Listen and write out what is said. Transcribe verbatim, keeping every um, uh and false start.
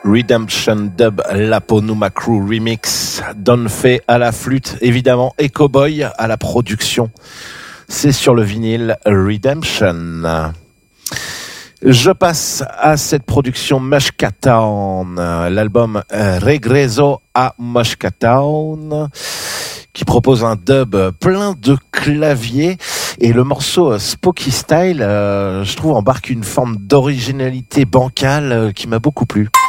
Redemption Dub Laponuma Crew Remix, Don Fay à la flûte évidemment et Cowboy à la production. C'est sur le vinyle Redemption. Je passe à cette production Mushkatown, l'album Regreso a Mushkatown, qui propose un dub plein de claviers, et le morceau Spooky Style, euh, je trouve, embarque une forme d'originalité bancale euh, qui m'a beaucoup plu.